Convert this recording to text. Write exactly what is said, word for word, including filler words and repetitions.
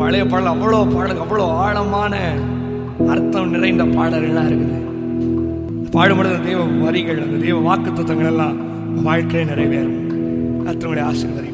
பழைய பாடல் அவ்வளோ பாடல், அவ்வளோ ஆழமான அர்த்தம் நிறைந்த பாடல்கள்லாம் இருக்குது. பாடுபடுற தெய்வ வரிகள், அந்த தெய்வ வாக்கு தத்துவங்கள் எல்லாம் வாழ்க்கையை நிறைவேறும். கர்த்தருடைய ஆசீர்வாதம்.